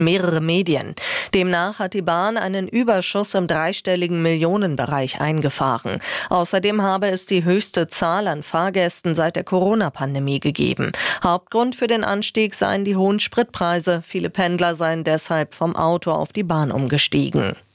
mehrere Medien. Demnach hat die Bahn einen Überschuss im dreistelligen Millionenbereich eingefahren. Außerdem habe es die höchste Zahl an Fahrgästen seit der Corona-Pandemie gegeben. Hauptgrund für den Anstieg seien die hohen Spritpreise. Viele Pendler seien deshalb vom Auto auf die Bahn umgestiegen.